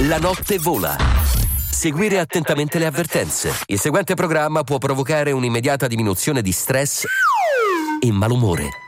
La notte vola. Seguire attentamente le avvertenze. Il seguente programma può provocare un'immediata diminuzione di stress e malumore.